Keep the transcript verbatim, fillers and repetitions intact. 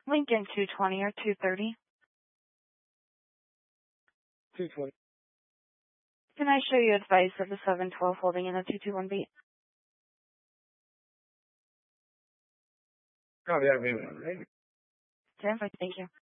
Lincoln two twenty or two thirty. two twenty. Can I show you advice of the seven twelve holding in a two two one beat? Copy that, right? Okay, thank you.